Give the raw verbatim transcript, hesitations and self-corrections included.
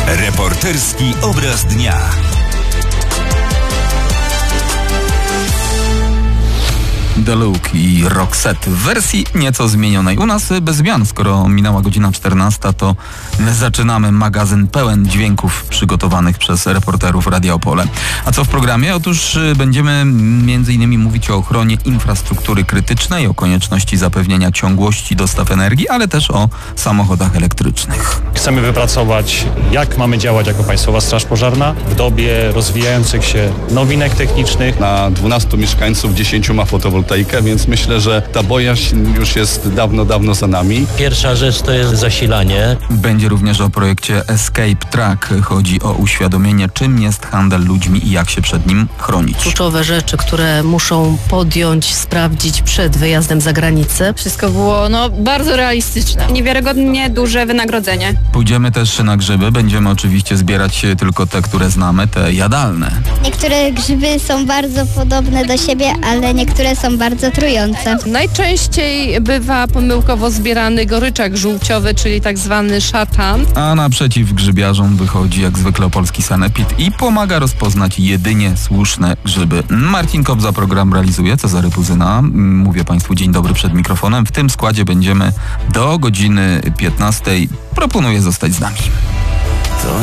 Reporterski obraz dnia. The Look i Roxette w wersji nieco zmienionej. U nas bez zmian, skoro minęła godzina czternasta, to zaczynamy magazyn pełen dźwięków przygotowanych przez reporterów Radia Opole. A co w programie? Otóż będziemy między innymi mówić o ochronie infrastruktury krytycznej, o konieczności zapewnienia ciągłości dostaw energii, ale też o samochodach elektrycznych. Chcemy wypracować, jak mamy działać jako Państwowa Straż Pożarna w dobie rozwijających się nowinek technicznych. Na dwunastu mieszkańców dziesięciu ma fotowoltaikę, więc myślę, że ta bojaźń już jest dawno, dawno za nami. Pierwsza rzecz to jest zasilanie. Będzie również o projekcie Escape Track. Chodzi o uświadomienie, czym jest handel ludźmi i jak się przed nim chronić. Kluczowe rzeczy, które muszą podjąć, sprawdzić przed wyjazdem za granicę. Wszystko było no, bardzo realistyczne. Niewiarygodnie duże wynagrodzenie. Pójdziemy też na grzyby. Będziemy oczywiście zbierać tylko te, które znamy, te jadalne. Niektóre grzyby są bardzo podobne do siebie, ale niektóre są bardzo trujące. Najczęściej bywa pomyłkowo zbierany goryczak żółciowy, czyli tak zwany szatan. A naprzeciw grzybiarzom wychodzi jak zwykle Opolski Sanepid i pomaga rozpoznać jedynie słuszne grzyby. Marcin Kobza program realizuje, Cezary Puzyna. Mówię Państwu dzień dobry przed mikrofonem. W tym składzie będziemy do godziny piętnastej. Proponuję zostać z nami.